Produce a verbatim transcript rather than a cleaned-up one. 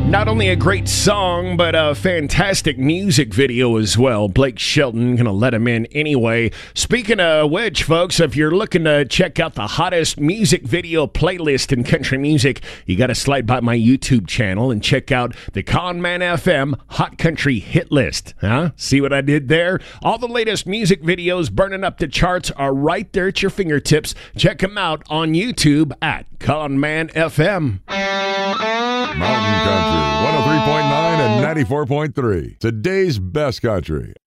Not only a great song, but a fantastic music video as well. Blake Shelton, gonna let him in anyway. Speaking of which, folks, if you're looking to check out the hottest music video playlist in country music, you gotta slide by my YouTube channel and check out the Conman F M Hot Country Hit List. Huh? See what I did there? All the latest music videos burning up the charts are right there at your fingertips. Check them out on YouTube at Conman F M. Mountain Country, one oh three point nine and ninety-four point three. Today's best country.